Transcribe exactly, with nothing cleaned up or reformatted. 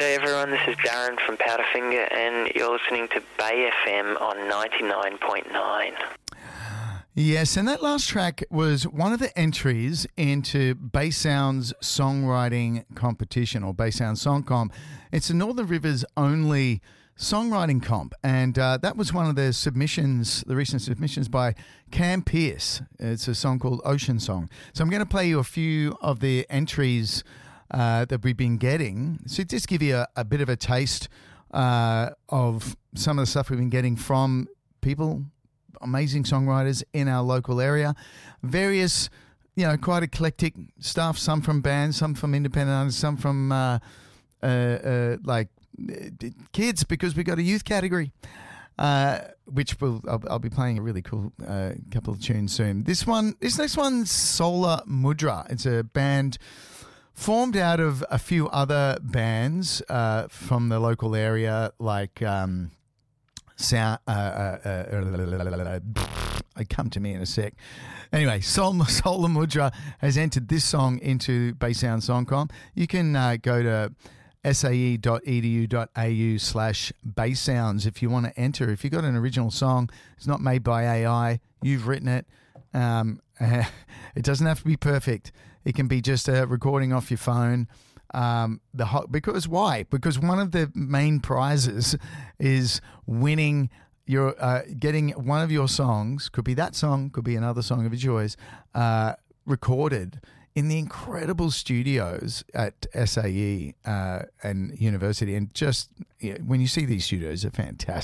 G'day everyone, this is Darren from Powderfinger and you're listening to Bay F M on ninety-nine point nine. Yes, and that last track was one of the entries into Bay Sound's songwriting competition, or Bay Sound Song Comp. It's the Northern Rivers only songwriting comp, and uh, that was one of the submissions, the recent submissions by Cam Pierce. It's a song called Ocean Song. So I'm going to play you a few of the entries uh, that we've been getting. So just give you a, a bit of a taste uh, of some of the stuff we've been getting from people, amazing songwriters in our local area. Various, you know, quite eclectic stuff, some from bands, some from independent artists, some from uh, uh, uh, like kids, because we got a youth category, uh, which will I'll, I'll be playing a really cool uh, couple of tunes soon. This one, this next one's Solar Mudra. It's a band formed out of a few other bands uh, from the local area, like um, Sound. Uh, uh, uh, I come to me in a sec. Anyway, Solar, Solar Mudra has entered this song into Bay Sound Songcom. You can uh, go to sae.edu.au slash baysounds if you want to enter. If you've got an original song, it's not made by A I, you've written it. Um, it doesn't have to be perfect. It can be just a recording off your phone. Um, the ho- because why? Because one of the main prizes is winning your uh, getting one of your songs. Could be that song, could be another song of your choice, uh, recorded in the incredible studios at S A E uh, and university. And just, you know, when you see these studios, they're fantastic.